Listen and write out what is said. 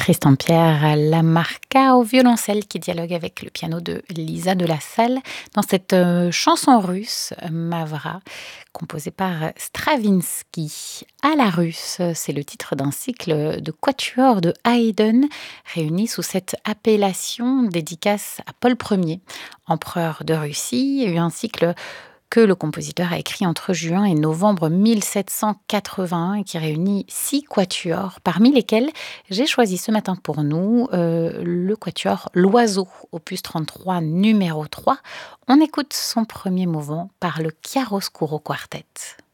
Tristan Pierre Lamarca au violoncelle qui dialogue avec le piano de Lisa de la Salle dans cette chanson russe, Mavra, composée par Stravinsky. À la russe, c'est le titre d'un cycle de quatuors de Haydn réunis sous cette appellation dédicace à Paul Ier, empereur de Russie. Il y a eu un cycle que le compositeur a écrit entre juin et novembre 1781 et qui réunit 6 quatuors, parmi lesquels j'ai choisi ce matin pour nous le quatuor L'Oiseau, opus 33, numéro 3. On écoute son premier mouvement par le Chiaroscuro Quartet.